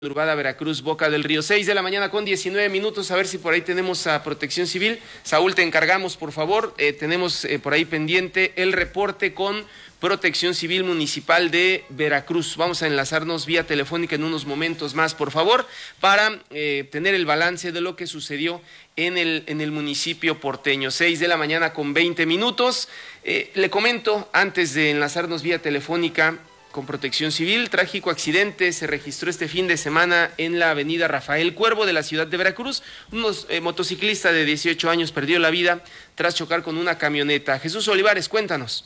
Madrugada Veracruz, Boca del Río, 6 de la mañana con 19 minutos, a ver si por ahí tenemos a Protección Civil. Saúl, te encargamos, por favor, tenemos por ahí pendiente el reporte con Protección Civil Municipal de Veracruz. Vamos a enlazarnos vía telefónica en unos momentos más, por favor, para tener el balance de lo que sucedió en el municipio porteño. 6 de la mañana con 20 minutos. Le comento, antes de enlazarnos vía telefónica con Protección Civil, trágico accidente se registró este fin de semana en la avenida Rafael Cuervo de la ciudad de Veracruz. Un motociclista de 18 años perdió la vida tras chocar con una camioneta. Jesús Olivares, cuéntanos.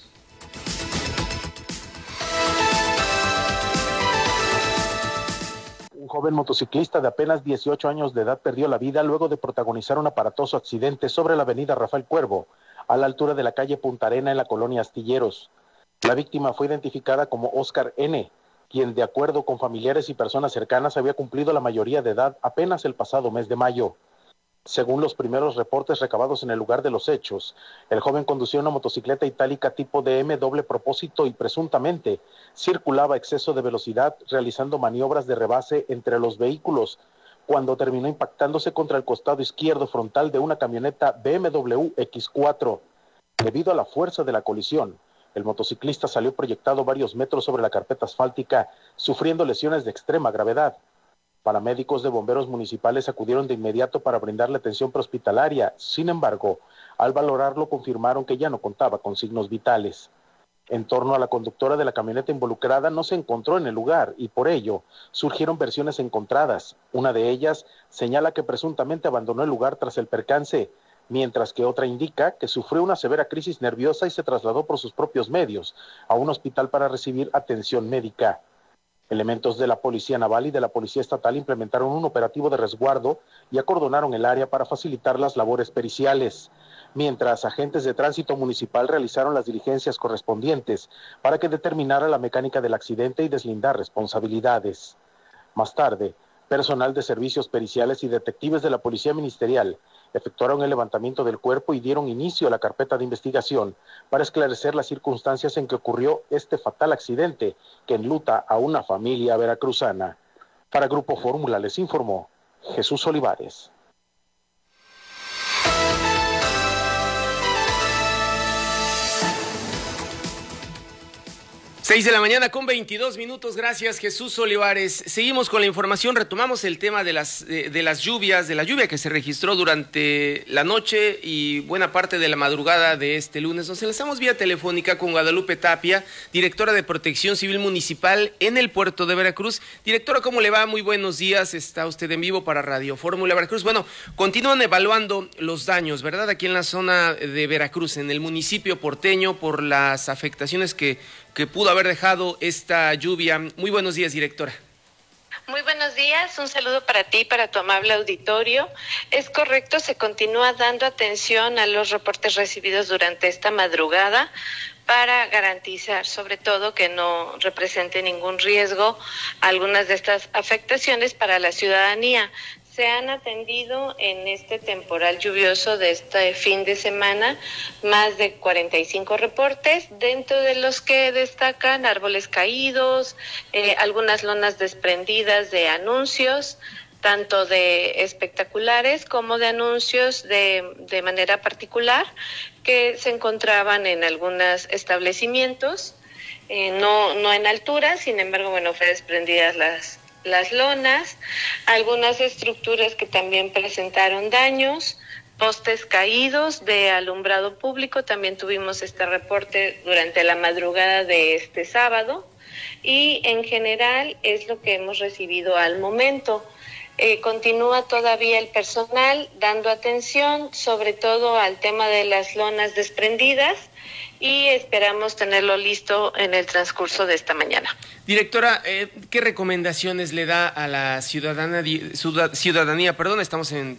Un joven motociclista de apenas 18 años de edad perdió la vida luego de protagonizar un aparatoso accidente sobre la avenida Rafael Cuervo, a la altura de la calle Punta Arena en la colonia Astilleros. La víctima fue identificada como Oscar N., quien, de acuerdo con familiares y personas cercanas, había cumplido la mayoría de edad apenas el pasado mes de mayo. Según los primeros reportes recabados en el lugar de los hechos, el joven conducía una motocicleta itálica tipo DM doble propósito y presuntamente circulaba a exceso de velocidad realizando maniobras de rebase entre los vehículos, cuando terminó impactándose contra el costado izquierdo frontal de una camioneta BMW X4. Debido a la fuerza de la colisión, el motociclista salió proyectado varios metros sobre la carpeta asfáltica, sufriendo lesiones de extrema gravedad. Paramédicos de bomberos municipales acudieron de inmediato para brindarle atención prehospitalaria. Sin embargo, al valorarlo confirmaron que ya no contaba con signos vitales. En torno a la conductora de la camioneta involucrada no se encontró en el lugar y por ello surgieron versiones encontradas. Una de ellas señala que presuntamente abandonó el lugar tras el percance, mientras que otra indica que sufrió una severa crisis nerviosa y se trasladó por sus propios medios a un hospital para recibir atención médica. Elementos de la Policía Naval y de la Policía Estatal implementaron un operativo de resguardo y acordonaron el área para facilitar las labores periciales, mientras agentes de tránsito municipal realizaron las diligencias correspondientes para que determinara la mecánica del accidente y deslindar responsabilidades. Más tarde, personal de servicios periciales y detectives de la Policía Ministerial efectuaron el levantamiento del cuerpo y dieron inicio a la carpeta de investigación para esclarecer las circunstancias en que ocurrió este fatal accidente que enluta a una familia veracruzana. Para Grupo Fórmula les informó Jesús Olivares. 6 de la mañana con 22 minutos, gracias Jesús Olivares. Seguimos con la información, retomamos el tema de las lluvias, de la lluvia que se registró durante la noche y buena parte de la madrugada de este lunes. Nos enlazamos vía telefónica con Guadalupe Tapia, directora de Protección Civil Municipal en el puerto de Veracruz. Directora, ¿cómo le va? Muy buenos días, está usted en vivo para Radio Fórmula Veracruz. Bueno, continúan evaluando los daños, ¿verdad? Aquí en la zona de Veracruz, en el municipio porteño, por las afectaciones que pudo haber dejado esta lluvia. Muy buenos días, directora. Muy buenos días, un saludo para ti y para tu amable auditorio. Es correcto, se continúa dando atención a los reportes recibidos durante esta madrugada para garantizar, sobre todo, que no represente ningún riesgo algunas de estas afectaciones para la ciudadanía. Se han atendido en este temporal lluvioso de este fin de semana más de 45 reportes, dentro de los que destacan árboles caídos, algunas lonas desprendidas de anuncios, tanto de espectaculares como de anuncios de manera particular, que se encontraban en algunos establecimientos, no en altura, sin embargo, fue desprendidas las lonas, algunas estructuras que también presentaron daños, postes caídos de alumbrado público, también tuvimos este reporte durante la madrugada de este sábado, y en general es lo que hemos recibido al momento. Continúa todavía el personal dando atención, sobre todo al tema de las lonas desprendidas, y esperamos tenerlo listo en el transcurso de esta mañana. Directora, ¿qué recomendaciones le da a la ciudadanía? Estamos en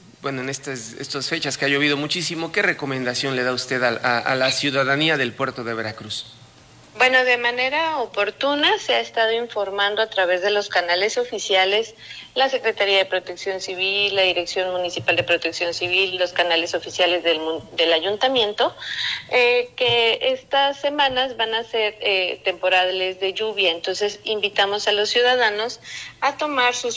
estas fechas que ha llovido muchísimo. ¿Qué recomendación le da usted a la ciudadanía del puerto de Veracruz? Bueno, de manera oportuna se ha estado informando a través de los canales oficiales, la Secretaría de Protección Civil, la Dirección Municipal de Protección Civil, los canales oficiales del Ayuntamiento, que estas semanas van a ser temporales de lluvia. Entonces, invitamos a los ciudadanos a tomar sus